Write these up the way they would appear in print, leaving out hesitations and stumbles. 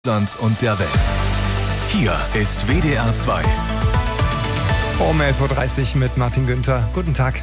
Deutschlands und der Welt. Hier ist WDR 2. Um 11.30 Uhr mit Martin Günther. Guten Tag.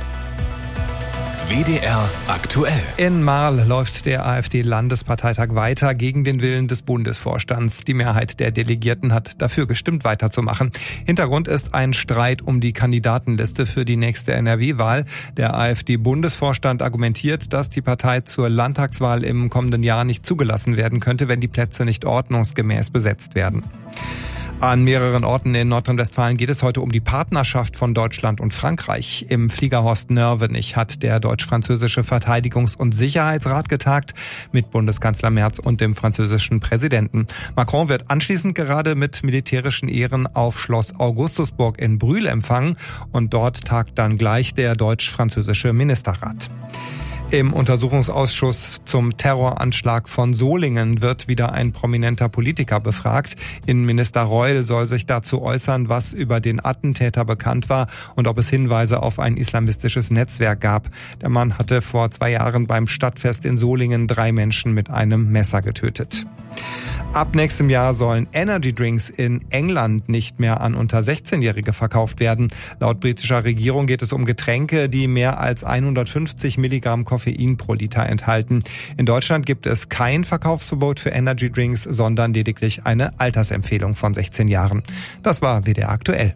WDR aktuell. In Marl läuft der AfD-Landesparteitag weiter gegen den Willen des Bundesvorstands. Die Mehrheit der Delegierten hat dafür gestimmt, weiterzumachen. Hintergrund ist ein Streit um die Kandidatenliste für die nächste NRW-Wahl. Der AfD-Bundesvorstand argumentiert, dass die Partei zur Landtagswahl im kommenden Jahr nicht zugelassen werden könnte, wenn die Plätze nicht ordnungsgemäß besetzt werden. An mehreren Orten in Nordrhein-Westfalen geht es heute um die Partnerschaft von Deutschland und Frankreich. Im Fliegerhorst Nörvenich hat der deutsch-französische Verteidigungs- und Sicherheitsrat getagt mit Bundeskanzler Merz und dem französischen Präsidenten. Macron wird anschließend gerade mit militärischen Ehren auf Schloss Augustusburg in Brühl empfangen und dort tagt dann gleich der deutsch-französische Ministerrat. Im Untersuchungsausschuss zum Terroranschlag von Solingen wird wieder ein prominenter Politiker befragt. Innenminister Reul soll sich dazu äußern, was über den Attentäter bekannt war und ob es Hinweise auf ein islamistisches Netzwerk gab. Der Mann hatte vor 2 Jahren beim Stadtfest in Solingen 3 Menschen mit einem Messer getötet. Ab nächstem Jahr sollen Energy-Drinks in England nicht mehr an unter 16-Jährige verkauft werden. Laut britischer Regierung geht es um Getränke, die mehr als 150 Milligramm Koffein pro Liter enthalten. In Deutschland gibt es kein Verkaufsverbot für Energy-Drinks, sondern lediglich eine Altersempfehlung von 16 Jahren. Das war WDR aktuell.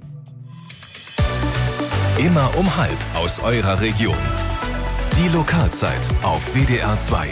Immer um 12 aus eurer Region. Die Lokalzeit auf WDR 2.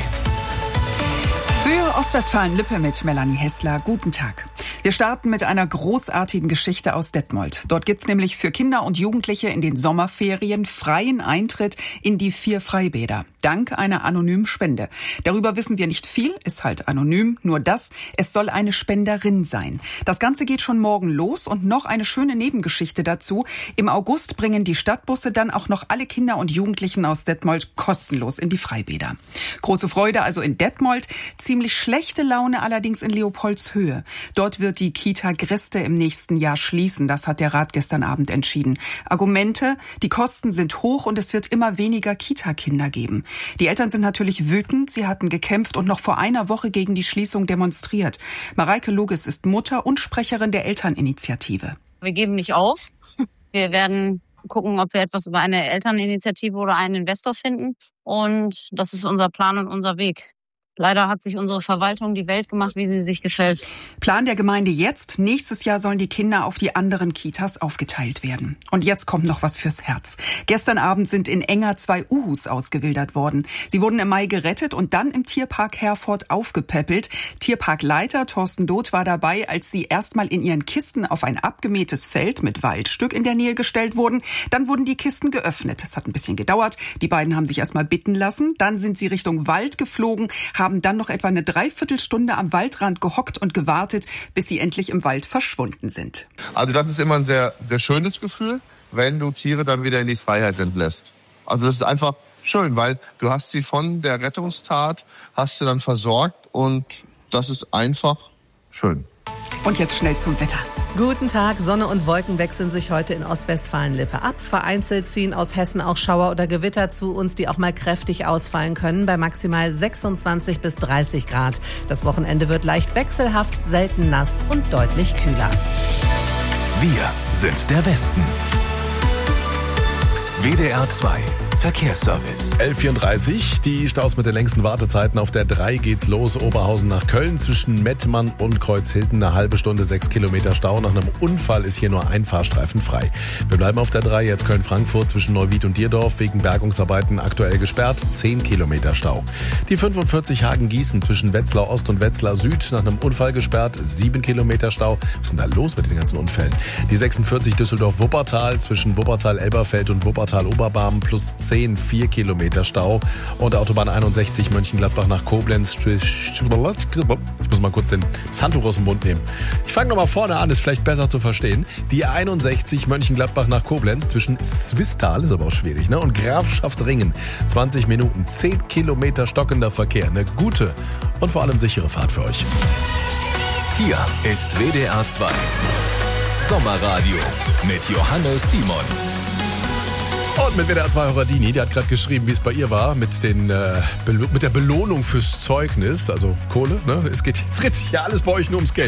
Für Ostwestfalen-Lippe mit Melanie Hessler. Guten Tag. Wir starten mit einer großartigen Geschichte aus Detmold. Dort gibt's nämlich für Kinder und Jugendliche in den Sommerferien freien Eintritt in die 4 Freibäder. Dank einer anonymen Spende. Darüber wissen wir nicht viel, ist halt anonym. Nur das, es soll eine Spenderin sein. Das Ganze geht schon morgen los und noch eine schöne Nebengeschichte dazu. Im August bringen die Stadtbusse dann auch noch alle Kinder und Jugendlichen aus Detmold kostenlos in die Freibäder. Große Freude also in Detmold. Ziemlich schlechte Laune allerdings in Leopoldshöhe. Dort wird die Kita Greste im nächsten Jahr schließen. Das hat der Rat gestern Abend entschieden. Argumente: Die Kosten sind hoch und es wird immer weniger Kita-Kinder geben. Die Eltern sind natürlich wütend. Sie hatten gekämpft und noch vor einer Woche gegen die Schließung demonstriert. Mareike Logis ist Mutter und Sprecherin der Elterninitiative. Wir geben nicht auf. Wir werden gucken, ob wir etwas über eine Elterninitiative oder einen Investor finden. Und das ist unser Plan und unser Weg. Leider hat sich unsere Verwaltung die Welt gemacht, wie sie sich gefällt. Plan der Gemeinde jetzt: Nächstes Jahr sollen die Kinder auf die anderen Kitas aufgeteilt werden. Und jetzt kommt noch was fürs Herz. Gestern Abend sind in Enger 2 Uhus ausgewildert worden. Sie wurden im Mai gerettet und dann im Tierpark Herford aufgepäppelt. Tierparkleiter Thorsten Doth war dabei, als sie erstmal in ihren Kisten auf ein abgemähtes Feld mit Waldstück in der Nähe gestellt wurden. Dann wurden die Kisten geöffnet. Das hat ein bisschen gedauert. Die beiden haben sich erstmal bitten lassen. Dann sind sie Richtung Wald geflogen, haben dann noch etwa eine Dreiviertelstunde am Waldrand gehockt und gewartet, bis sie endlich im Wald verschwunden sind. Also das ist immer ein sehr, sehr schönes Gefühl, wenn du Tiere dann wieder in die Freiheit entlässt. Also das ist einfach schön, weil du hast sie von der Rettungstat, hast sie dann versorgt und das ist einfach schön. Und jetzt schnell zum Wetter. Guten Tag. Sonne und Wolken wechseln sich heute in Ostwestfalen-Lippe ab. Vereinzelt ziehen aus Hessen auch Schauer oder Gewitter zu uns, die auch mal kräftig ausfallen können, bei maximal 26 bis 30 Grad. Das Wochenende wird leicht wechselhaft, selten nass und deutlich kühler. Wir sind der Westen. WDR 2 Verkehrsservice. 11:34 die Staus mit den längsten Wartezeiten. Auf der 3 geht's los, Oberhausen nach Köln zwischen Mettmann und Kreuzhilden. Eine halbe Stunde, 6 Kilometer Stau. Nach einem Unfall ist hier nur ein Fahrstreifen frei. Wir bleiben auf der 3, jetzt Köln-Frankfurt zwischen Neuwied und Dierdorf. Wegen Bergungsarbeiten aktuell gesperrt, 10 Kilometer Stau. Die 45 Hagen-Gießen zwischen Wetzlar Ost und Wetzlar Süd. Nach einem Unfall gesperrt, 7 Kilometer Stau. Was ist denn da los mit den ganzen Unfällen? Die 46 Düsseldorf-Wuppertal zwischen Wuppertal-Elberfeld und Wuppertal-Oberbarm plus 10, 4 Kilometer Stau. Und Autobahn 61 Mönchengladbach nach Koblenz. Ich muss mal kurz das Handtuch aus dem Mund nehmen. Ich fange nochmal vorne an, ist vielleicht besser zu verstehen. Die 61 Mönchengladbach nach Koblenz zwischen Swisttal, ist aber auch schwierig, ne? Und Grafschaft-Ringen. 20 Minuten, 10 Kilometer stockender Verkehr. Eine gute und vor allem sichere Fahrt für euch. Hier ist WDR 2 Sommerradio mit Johannes Simon. Und mit WDR 2 Dini, die hat gerade geschrieben, wie es bei ihr war mit der Belohnung fürs Zeugnis, also Kohle. Ne? Es dreht sich ja alles bei euch nur ums Geld.